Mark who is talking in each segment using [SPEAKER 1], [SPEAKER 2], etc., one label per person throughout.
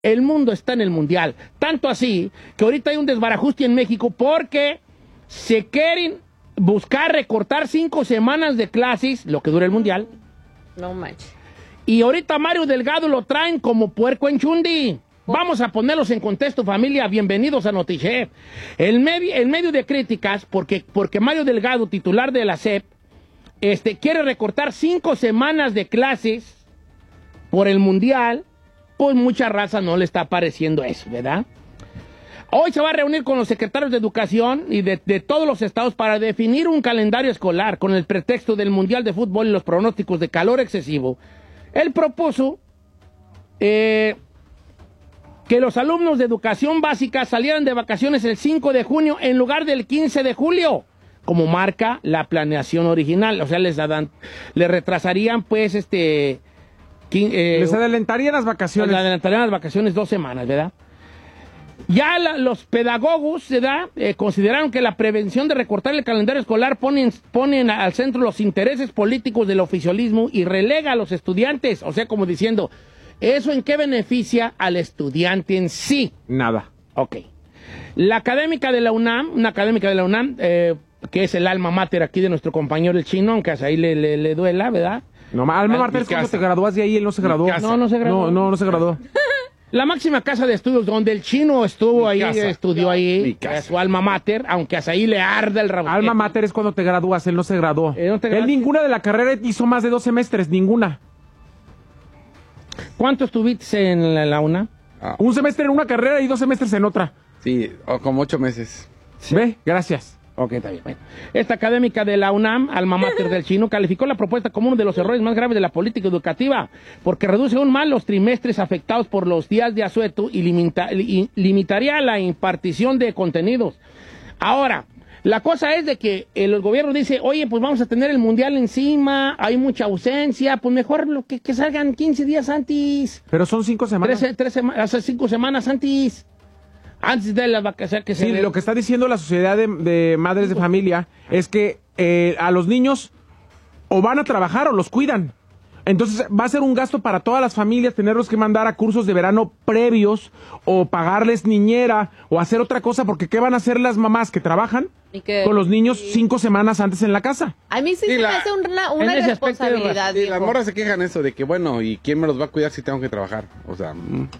[SPEAKER 1] El mundo está en el mundial. Tanto así que ahorita hay un desbarajuste en México porque se quieren buscar recortar 5 semanas de clases, lo que dura el mundial.
[SPEAKER 2] No manches.
[SPEAKER 1] Y ahorita Mario Delgado lo traen como puerco en chundi. Vamos a ponerlos en contexto, familia. Bienvenidos a Notichef. En medio de críticas, porque Mario Delgado, titular de la SEP, quiere recortar 5 semanas de clases por el mundial, pues mucha raza no le está pareciendo eso, ¿verdad? Hoy se va a reunir con los secretarios de Educación y de todos los estados para definir un calendario escolar con el pretexto del Mundial de Fútbol y los pronósticos de calor excesivo. Él propuso que los alumnos de educación básica salieran de vacaciones el 5 de junio en lugar del 15 de julio, como marca la planeación original. O sea, les retrasarían, pues, les
[SPEAKER 3] adelantarían las vacaciones. Les
[SPEAKER 1] adelantarían las vacaciones 2 semanas, ¿verdad? Ya los pedagogos, ¿verdad? Consideraron que la prevención de recortar el calendario escolar ponen al centro los intereses políticos del oficialismo y relega a los estudiantes. O sea, como diciendo, ¿eso en qué beneficia al estudiante en sí?
[SPEAKER 3] Nada.
[SPEAKER 1] Ok. La académica de la UNAM, que es el alma mater aquí de nuestro compañero el chino, aunque a ahí le duela, ¿verdad?
[SPEAKER 3] No, alma mater es cuando te gradúas de ahí, él no se graduó.
[SPEAKER 1] No se graduó.
[SPEAKER 3] No se graduó.
[SPEAKER 1] La máxima casa de estudios donde el chino estuvo ahí, estudió ahí, su alma mater, aunque hasta ahí le arda el rabo.
[SPEAKER 3] Alma mater es cuando te gradúas, él no se graduó. Él ninguna de la carrera hizo más de 2 semestres, ninguna.
[SPEAKER 1] ¿Cuánto estuviste en la UNAM?
[SPEAKER 3] 1 semestre en una carrera y 2 semestres en otra.
[SPEAKER 4] Sí, como 8 meses.
[SPEAKER 3] Sí. ¿Ve? Gracias.
[SPEAKER 1] Ok, está bien. Bueno. Esta académica de la UNAM, alma mater del chino, calificó la propuesta como uno de los errores más graves de la política educativa, porque reduce aún más los trimestres afectados por los días de asueto y limitaría la impartición de contenidos. Ahora, la cosa es de que el gobierno dice, oye, pues vamos a tener el mundial encima, hay mucha ausencia, pues mejor que salgan 15 días antes.
[SPEAKER 3] Pero son 5 semanas.
[SPEAKER 1] 5 semanas antes. Antes de las vacaciones que
[SPEAKER 3] sí, lo que está diciendo la Sociedad de Madres de Familia es que a los niños o van a trabajar o los cuidan. Entonces va a ser un gasto para todas las familias tenerlos que mandar a cursos de verano previos o pagarles niñera o hacer otra cosa, porque ¿qué van a hacer las mamás que trabajan con los niños 5 semanas antes en la casa?
[SPEAKER 2] A mí sí se me hace una responsabilidad.
[SPEAKER 4] Y las morras se quejan eso de que, bueno, ¿y quién me los va a cuidar si tengo que trabajar? O sea,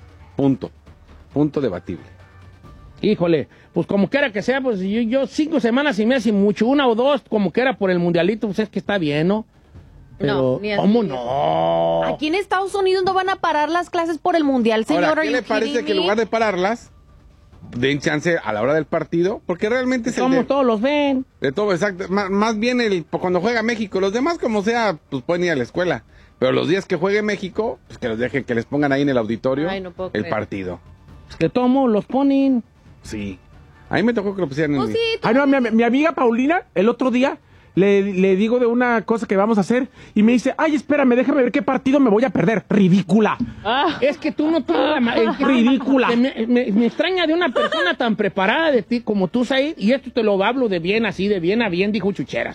[SPEAKER 4] punto debatible.
[SPEAKER 1] Híjole, pues como quiera que sea, pues yo 5 semanas y me hace mucho, 1 o 2, como quiera por el mundialito, pues es que está bien, ¿no? Pero,
[SPEAKER 2] no,
[SPEAKER 1] ¿cómo no?
[SPEAKER 2] Aquí en Estados Unidos no van a parar las clases por el mundial, señor.
[SPEAKER 4] Ahora, ¿qué le parece que en lugar de pararlas, den chance a la hora del partido? Porque realmente es
[SPEAKER 1] como todos los ven.
[SPEAKER 4] De todo, exacto. Más bien cuando juega México, los demás como sea, pues pueden ir a la escuela. Pero los días que juegue México, pues que los dejen, que les pongan ahí en el auditorio el partido.
[SPEAKER 1] De todos modos los ponen.
[SPEAKER 4] Sí. A mí me tocó que lo pusieran en...
[SPEAKER 2] Pues sí,
[SPEAKER 3] no, mi amiga Paulina, el otro día, le digo de una cosa que vamos a hacer y me dice, ay, espérame, déjame ver qué partido me voy a perder. ¡Ridícula!
[SPEAKER 1] Es que tú no tienes
[SPEAKER 3] ridícula.
[SPEAKER 1] Me extraña de una persona tan preparada de ti como tú, Said, y esto te lo hablo de bien así, de bien a bien, dijo Chucheras.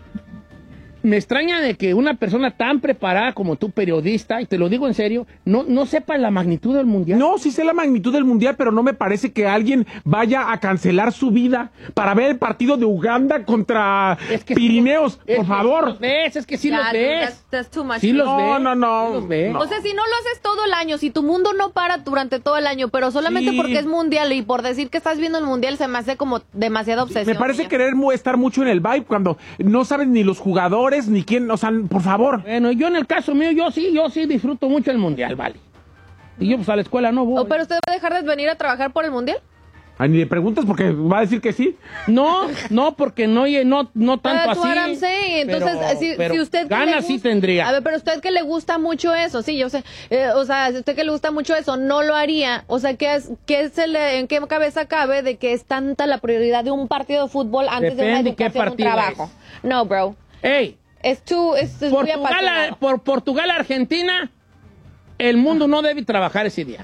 [SPEAKER 1] Me extraña de que una persona tan preparada como tú, periodista, y te lo digo en serio, no sepa la magnitud del mundial.
[SPEAKER 3] No, sí sé la magnitud del mundial, pero no me parece que alguien vaya a cancelar su vida para ver el partido de Uganda contra Pirineos, por favor.
[SPEAKER 1] Es que sí los ves.
[SPEAKER 2] That's too much.
[SPEAKER 1] Sí los ves.
[SPEAKER 3] No.
[SPEAKER 2] O sea, si no lo haces todo el año, si tu mundo no para durante todo el año, pero solamente porque es mundial y por decir que estás viendo el mundial se me hace como demasiada obsesión.
[SPEAKER 3] Me parece querer estar mucho en el vibe cuando no sabes ni los jugadores ni quién, o sea, por favor.
[SPEAKER 1] Bueno, yo en el caso mío, yo sí disfruto mucho el mundial, vale. Y yo pues a la escuela no voy.
[SPEAKER 2] ¿Pero usted va a dejar de venir a trabajar por el mundial?
[SPEAKER 3] Ay, ni le preguntas porque va a decir que sí.
[SPEAKER 1] No, porque no tanto así.
[SPEAKER 2] Entonces,
[SPEAKER 1] pero
[SPEAKER 2] si usted
[SPEAKER 1] ganas sí tendría.
[SPEAKER 2] A ver, pero usted que le gusta mucho eso, sí, yo sé. O sea, si usted que le gusta mucho eso, no lo haría. O sea, ¿en qué cabeza cabe de que es tanta la prioridad de un partido de fútbol antes de una educación, un trabajo? No, bro.
[SPEAKER 1] Ey.
[SPEAKER 2] Es muy apasionado.
[SPEAKER 1] Por Portugal, Argentina, el mundo no debe trabajar ese día.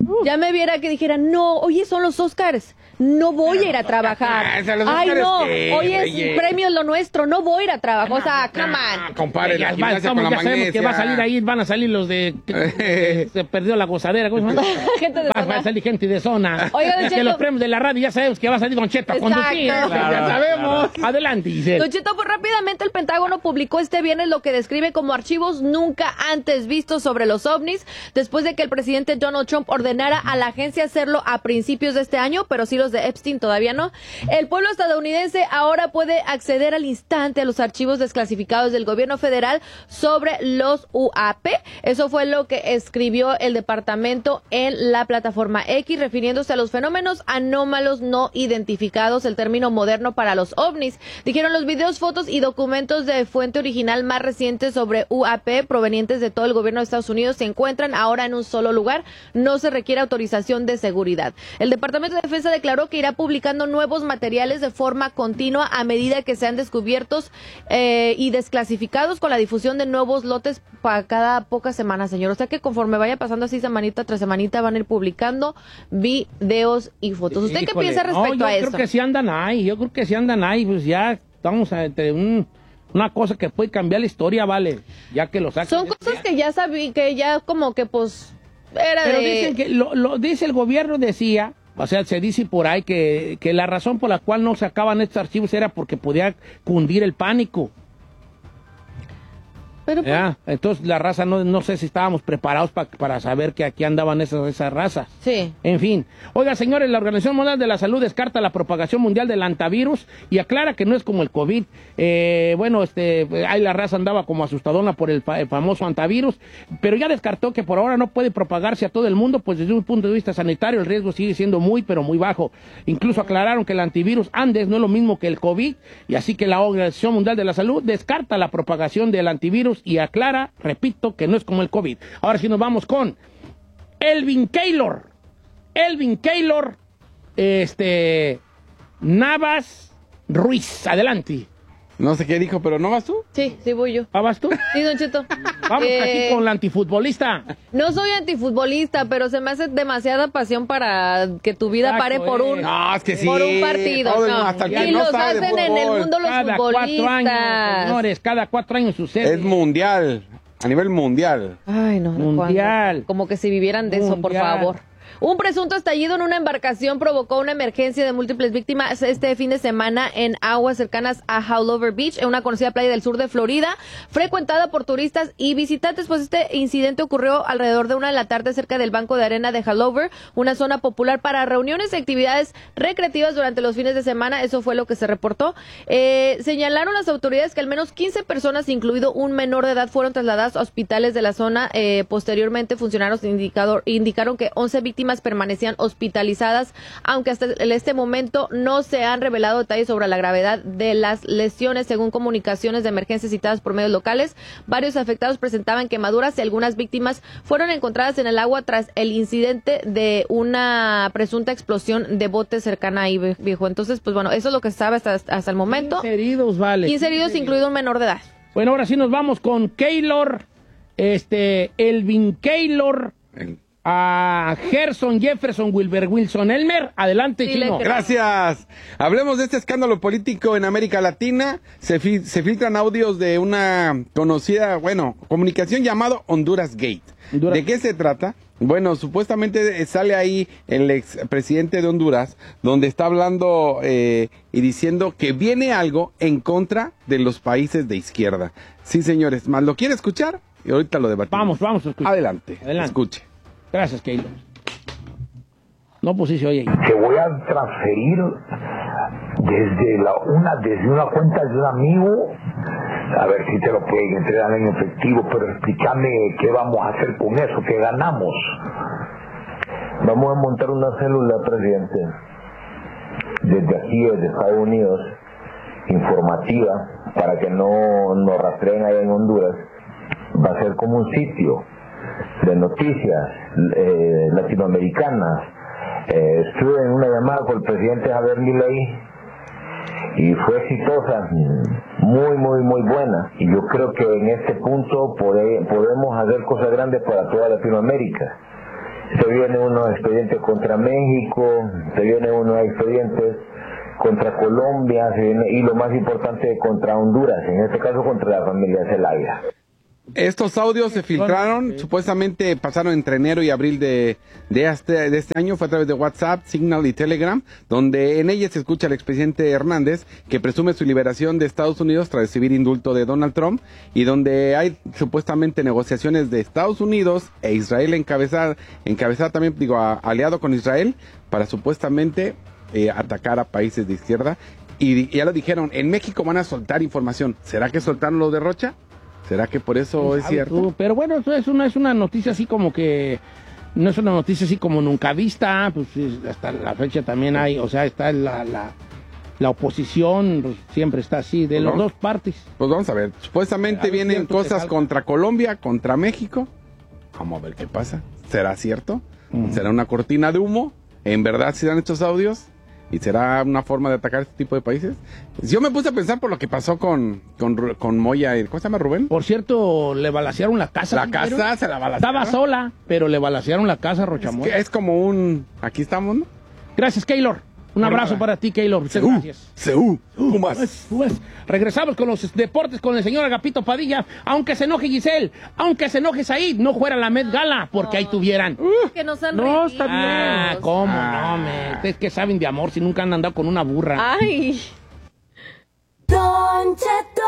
[SPEAKER 2] Ya me viera que dijera, no, oye, son los Óscars, no voy a ir a trabajar. Ay, no, hoy es premio lo nuestro, no voy a ir a trabajar. O sea, come on.
[SPEAKER 4] Compadre,
[SPEAKER 1] ya sabemos que va a salir ahí, van a salir los de... se perdió la gozadera. ¿Cómo se llama?
[SPEAKER 2] Gente de zona.
[SPEAKER 1] Va a salir gente de zona.
[SPEAKER 2] Oiga, Don
[SPEAKER 1] es
[SPEAKER 2] Cheto.
[SPEAKER 1] que los premios de la radio ya sabemos que va a salir Don Cheto a conducir. Ya sabemos. Adelante, Giselle.
[SPEAKER 2] Don Cheto, pues rápidamente el Pentágono publicó este viernes lo que describe como archivos nunca antes vistos sobre los ovnis, después de que el presidente Donald Trump ordenara a la agencia hacerlo a principios de este año, pero sí los de Epstein todavía no. El pueblo estadounidense ahora puede acceder al instante a los archivos desclasificados del gobierno federal sobre los UAP. Eso fue lo que escribió el departamento en la plataforma X, refiriéndose a los fenómenos anómalos no identificados, el término moderno para los ovnis. Dijeron los videos, fotos y documentos de fuente original más recientes sobre UAP provenientes de todo el gobierno de Estados Unidos se encuentran ahora en un solo lugar. No se requiere autorización de seguridad. El Departamento de Defensa declaró que irá publicando nuevos materiales de forma continua a medida que sean descubiertos y desclasificados, con la difusión de nuevos lotes para cada pocas semanas, señor. O sea que conforme vaya pasando así semanita tras semanita van a ir publicando videos y fotos. ¿Usted qué piensa respecto a eso?
[SPEAKER 1] Yo creo que sí andan ahí, pues ya estamos entre una cosa que puede cambiar la historia, vale, ya que lo saquen.
[SPEAKER 2] Son cosas que ya sabí, que ya como que pues era
[SPEAKER 1] pero
[SPEAKER 2] de...
[SPEAKER 1] dicen que, lo dice el gobierno, decía, o sea, se dice por ahí que la razón por la cual no sacaban estos archivos era porque podía cundir el pánico.
[SPEAKER 2] Pero,
[SPEAKER 1] ya, entonces la raza no sé si estábamos preparados para saber que aquí andaban esas razas.
[SPEAKER 2] Sí.
[SPEAKER 1] En fin. Oiga, señores, la Organización Mundial de la Salud descarta la propagación mundial del antivirus y aclara que no es como el COVID. Ahí la raza andaba como asustadona por el famoso antivirus, pero ya descartó que por ahora no puede propagarse a todo el mundo, pues desde un punto de vista sanitario el riesgo sigue siendo pero muy bajo. Incluso aclararon que el antivirus Andes no es lo mismo que el COVID, y así que la Organización Mundial de la Salud descarta la propagación del antivirus y aclara, repito, que no es como el COVID. Ahora sí nos vamos con Elvin Keylor, Navas Ruiz. Adelante.
[SPEAKER 4] No sé qué dijo, pero ¿no vas tú?
[SPEAKER 2] Sí, voy yo.
[SPEAKER 1] ¿Vas tú?
[SPEAKER 2] Sí, Don Cheto.
[SPEAKER 1] Vamos aquí con la antifutbolista.
[SPEAKER 2] No soy antifutbolista, pero se me hace demasiada pasión para que tu vida pare por un,
[SPEAKER 4] no, es que sí,
[SPEAKER 2] por un partido.
[SPEAKER 4] hasta
[SPEAKER 2] y los hacen en el mundo los
[SPEAKER 1] cada
[SPEAKER 2] futbolistas.
[SPEAKER 1] 4 años, señores, cada 4 años sucede.
[SPEAKER 4] Es mundial, a nivel mundial.
[SPEAKER 2] Ay, no.
[SPEAKER 1] Mundial.
[SPEAKER 2] Como que si vivieran de eso, por favor. Un presunto estallido en una embarcación provocó una emergencia de múltiples víctimas este fin de semana en aguas cercanas a Howlover Beach, en una conocida playa del sur de Florida, frecuentada por turistas y visitantes. Pues este incidente ocurrió alrededor de 1 de la tarde cerca del banco de arena de Howlover, una zona popular para reuniones y actividades recreativas durante los fines de semana. Eso fue lo que se reportó. Señalaron las autoridades que al menos 15 personas, incluido un menor de edad, fueron trasladadas a hospitales de la zona. Posteriormente, funcionarios indicaron que 11 víctimas permanecían hospitalizadas, aunque hasta este momento no se han revelado detalles sobre la gravedad de las lesiones. Según comunicaciones de emergencia citadas por medios locales, varios afectados presentaban quemaduras y algunas víctimas fueron encontradas en el agua tras el incidente de una presunta explosión de bote cercana ahí, viejo. Entonces, pues bueno, eso es lo que se sabe hasta el momento.
[SPEAKER 1] 15 heridos, vale.
[SPEAKER 2] 15 heridos, incluido un menor de edad.
[SPEAKER 1] Bueno, ahora sí nos vamos con Keylor, Elvin Keylor, a Gerson Jefferson Wilber Wilson Elmer. Adelante,
[SPEAKER 2] Sí,
[SPEAKER 1] Chino.
[SPEAKER 4] Gracias. Hablemos de este escándalo político en América Latina. Se filtran audios de una conocida, comunicación llamado Honduras Gate. ¿De qué se trata? Bueno, supuestamente sale ahí el expresidente de Honduras, donde está hablando y diciendo que viene algo en contra de los países de izquierda. Sí, señores, ¿más lo quiere escuchar? Y ahorita lo debatimos.
[SPEAKER 1] Vamos a escuchar.
[SPEAKER 4] Adelante. Escuche.
[SPEAKER 1] Gracias, Keylor. No, pues sí se oye ahí.
[SPEAKER 5] Que voy a transferir desde una cuenta de un amigo, a ver si te lo pueden entregar en efectivo, pero explícame qué vamos a hacer con eso, qué ganamos.
[SPEAKER 6] Vamos a montar una célula, presidente, desde aquí, desde Estados Unidos, informativa, para que no nos rastreen allá en Honduras. Va a ser como un sitio de noticias latinoamericanas. Estuve en una llamada con el presidente Javier Milei y fue exitosa, muy buena, y yo creo que en este punto podemos hacer cosas grandes para toda Latinoamérica. se vienen unos expedientes contra México, se vienen unos expedientes contra Colombia, y lo más importante, contra Honduras, en este caso contra la familia Zelaya.
[SPEAKER 4] Estos audios se filtraron, supuestamente pasaron entre enero y abril de este año, fue a través de WhatsApp, Signal y Telegram, donde en ellas se escucha al expresidente Hernández, que presume su liberación de Estados Unidos tras recibir indulto de Donald Trump, y donde hay supuestamente negociaciones de Estados Unidos e Israel encabezada también, aliado con Israel, para supuestamente atacar a países de izquierda, y ya lo dijeron, en México van a soltar información. ¿Será que soltaron lo de Rocha? ¿Será que por eso es cierto?
[SPEAKER 1] Pero bueno, eso no es una noticia así como que... No es una noticia así como nunca vista, pues hasta la fecha también hay, o sea, está la oposición, pues siempre está así, de las dos partes.
[SPEAKER 4] Pues vamos a ver, supuestamente vienen cosas contra Colombia, contra México. Vamos a ver qué pasa. ¿Será cierto? ¿Será una cortina de humo? ¿En verdad se dan estos audios? ¿Y será una forma de atacar este tipo de países? Yo me puse a pensar por lo que pasó con Moya. ¿Cómo se llama, Rubén?
[SPEAKER 1] Por cierto, le balacearon la casa.
[SPEAKER 4] La casa se la balacearon.
[SPEAKER 1] Estaba sola, pero le balacearon la casa a Rochamoya.
[SPEAKER 4] Es como un... Aquí estamos, ¿no?
[SPEAKER 1] Gracias, Keylor. Un abrazo para ti, Keylor. Muchas gracias. Regresamos con los deportes con el señor Agapito Padilla. Aunque se enoje Giselle, aunque se enoje Said, no fuera la Met Gala, porque ahí tuvieran.
[SPEAKER 2] Que no sean
[SPEAKER 1] No, está bien. ¿Cómo no, Ustedes que saben de amor si nunca han andado con una burra.
[SPEAKER 2] Ay.
[SPEAKER 7] Don Cheto.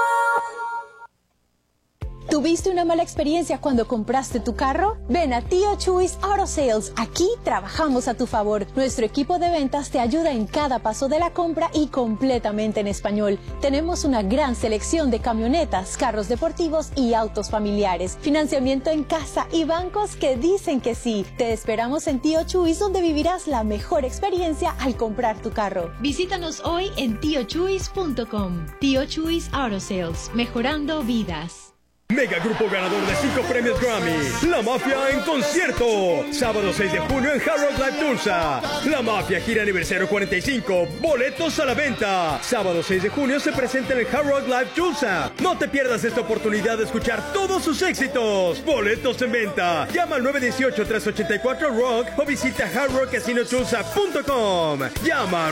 [SPEAKER 7] ¿Tuviste una mala experiencia cuando compraste tu carro? Ven a Tío Chuys Auto Sales. Aquí trabajamos a tu favor. Nuestro equipo de ventas te ayuda en cada paso de la compra y completamente en español. Tenemos una gran selección de camionetas, carros deportivos y autos familiares. Financiamiento en casa y bancos que dicen que sí. Te esperamos en Tío Chuys, donde vivirás la mejor experiencia al comprar tu carro.
[SPEAKER 8] Visítanos hoy en tiochuys.com. Tío Chuys Auto Sales, mejorando vidas.
[SPEAKER 9] Mega grupo ganador de 5 premios Grammy, La Mafia en concierto, sábado 6 de junio en Hard Rock Live Tulsa. La Mafia gira aniversario 45, boletos a la venta. Sábado 6 de junio se presenta en el Hard Rock Live Tulsa. No te pierdas esta oportunidad de escuchar todos sus éxitos. Boletos en venta. Llama al 918-384-ROCK o visita hardrockcasinotulsa.com. Llama al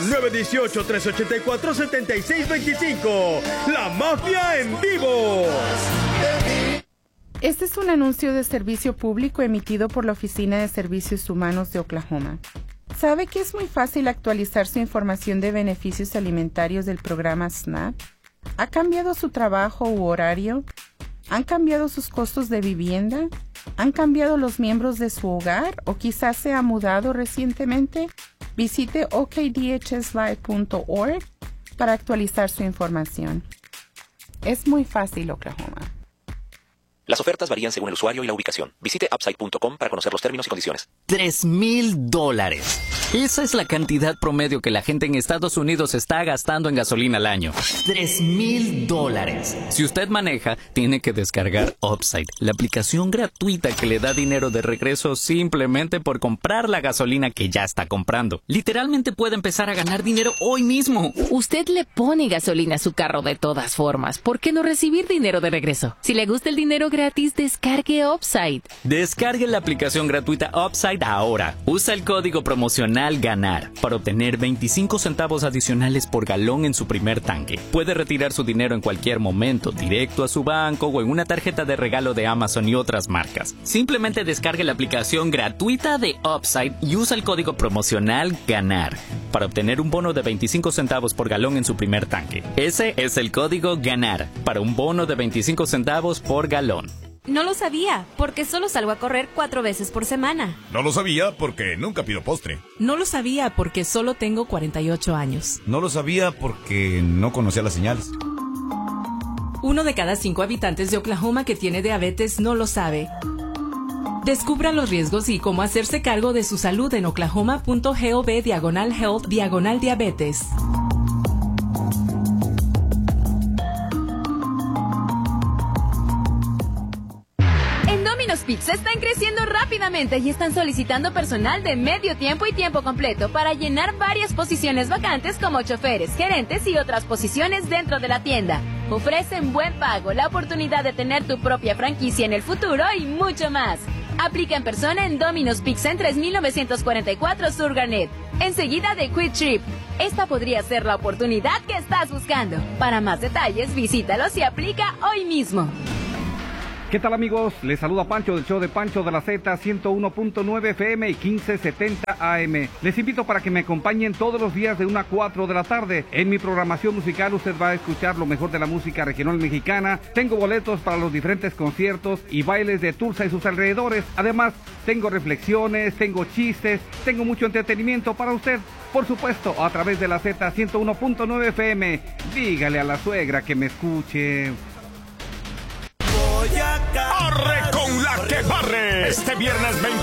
[SPEAKER 9] 918-384-7625. La Mafia en vivo.
[SPEAKER 10] Este es un anuncio de servicio público emitido por la Oficina de Servicios Humanos de Oklahoma. ¿Sabe que es muy fácil actualizar su información de beneficios alimentarios del programa SNAP? ¿Ha cambiado su trabajo u horario? ¿Han cambiado sus costos de vivienda? ¿Han cambiado los miembros de su hogar o quizás se ha mudado recientemente? Visite okdhslive.org para actualizar su información. Es muy fácil, Oklahoma.
[SPEAKER 11] Las ofertas varían según el usuario y la ubicación. Visite upside.com para conocer los términos y condiciones.
[SPEAKER 12] $3,000. Esa es la cantidad promedio que la gente en Estados Unidos está gastando en gasolina al año. $3,000. Si usted maneja, tiene que descargar Upside, la aplicación gratuita que le da dinero de regreso simplemente por comprar la gasolina que ya está comprando. Literalmente puede empezar a ganar dinero hoy mismo.
[SPEAKER 13] Usted le pone gasolina a su carro de todas formas. ¿Por qué no recibir dinero de regreso? Si le gusta el dinero gratis, descargue Upside.
[SPEAKER 12] Descargue la aplicación gratuita Upside ahora. Usa el código promocional GANAR para obtener 25 centavos adicionales por galón en su primer tanque. Puede retirar su dinero en cualquier momento, directo a su banco o en una tarjeta de regalo de Amazon y otras marcas. Simplemente descargue la aplicación gratuita de Upside y usa el código promocional GANAR para obtener un bono de 25 centavos por galón en su primer tanque. Ese es el código GANAR para un bono de 25 centavos por galón.
[SPEAKER 8] No lo sabía, porque solo salgo a correr 4 veces por semana.
[SPEAKER 14] No lo sabía porque nunca pido postre.
[SPEAKER 15] No lo sabía porque solo tengo 48 años.
[SPEAKER 14] No lo sabía porque no conocía las señales.
[SPEAKER 15] 1 de cada 5 habitantes de Oklahoma que tiene diabetes no lo sabe. Descubra los riesgos y cómo hacerse cargo de su salud en oklahoma.gov/health/diabetes.
[SPEAKER 16] Domino's Pizza están creciendo rápidamente y están solicitando personal de medio tiempo y tiempo completo para llenar varias posiciones vacantes como choferes, gerentes y otras posiciones dentro de la tienda. Ofrecen buen pago, la oportunidad de tener tu propia franquicia en el futuro y mucho más. Aplica en persona en Domino's Pizza en 3944 Sur Garnet, enseguida de Quick Trip. Esta podría ser la oportunidad que estás buscando. Para más detalles, visítalos y aplica hoy mismo.
[SPEAKER 17] ¿Qué tal, amigos? Les saluda Pancho del show de Pancho de la Z, 101.9 FM y 1570 AM. Les invito para que me acompañen todos los días de 1 a 4 de la tarde. En mi programación musical usted va a escuchar lo mejor de la música regional mexicana. Tengo boletos para los diferentes conciertos y bailes de Tulsa y sus alrededores. Además, tengo reflexiones, tengo chistes, tengo mucho entretenimiento para usted. Por supuesto, a través de la Z, 101.9 FM. Dígale a la suegra que me escuche.
[SPEAKER 18] ¡Arre con la que barre! Este viernes 20